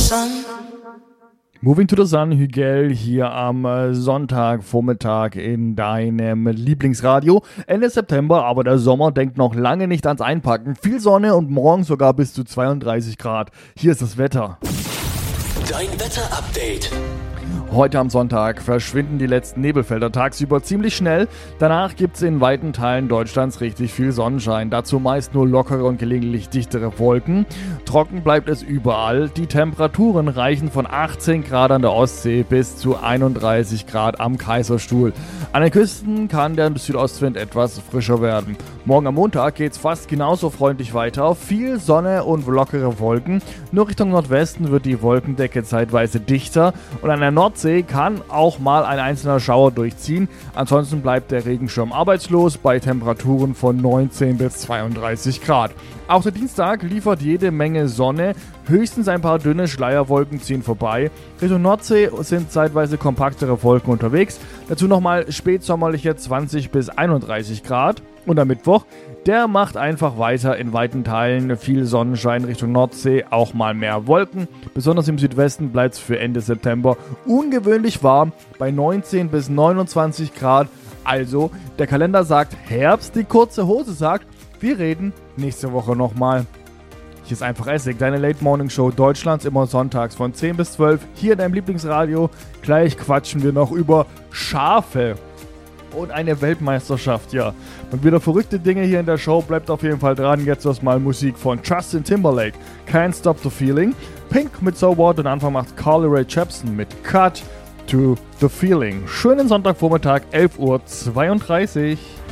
Moving to the Sun, Hügel hier am Sonntagvormittag in deinem Lieblingsradio. Ende September, aber der Sommer denkt noch lange nicht ans Einpacken. Viel Sonne und morgen sogar bis zu 32 Grad. Hier ist das Wetter. Dein Wetterupdate. Heute am Sonntag verschwinden die letzten Nebelfelder tagsüber ziemlich schnell. Danach gibt es in weiten Teilen Deutschlands richtig viel Sonnenschein. Dazu meist nur lockere und gelegentlich dichtere Wolken. Trocken bleibt es überall. Die Temperaturen reichen von 18 Grad an der Ostsee bis zu 31 Grad am Kaiserstuhl. An den Küsten kann der Südostwind etwas frischer werden. Morgen am Montag geht es fast genauso freundlich weiter. Viel Sonne und lockere Wolken. Nur Richtung Nordwesten wird die Wolkendecke zeitweise dichter und an der Nordsee kann auch mal ein einzelner Schauer durchziehen. Ansonsten bleibt der Regenschirm arbeitslos bei Temperaturen von 19 bis 32 Grad. Auch der Dienstag liefert jede Menge Sonne. Höchstens ein paar dünne Schleierwolken ziehen vorbei. Richtung Nordsee sind zeitweise kompaktere Wolken unterwegs. Dazu nochmal spätsommerliche 20 bis 31 Grad. Und am Mittwoch, der macht einfach weiter in weiten Teilen. Viel Sonnenschein Richtung Nordsee, auch mal mehr Wolken. Besonders im Südwesten bleibt es für Ende September ungewöhnlich warm bei 19 bis 29 Grad. Also, der Kalender sagt Herbst, die kurze Hose sagt, wir reden nächste Woche nochmal. Hier ist einfach Essig, deine Late Morning Show Deutschlands, immer sonntags von 10 bis 12. Hier in deinem Lieblingsradio. Gleich quatschen wir noch über Schafe. Und eine Weltmeisterschaft, ja. Und wieder verrückte Dinge hier in der Show. Bleibt auf jeden Fall dran. Jetzt erstmal Musik von Justin Timberlake. Can't Stop the Feeling. Pink mit So What und Anfang macht Carly Rae Jepsen mit Cut to the Feeling. Schönen Sonntagvormittag, 11:32 Uhr.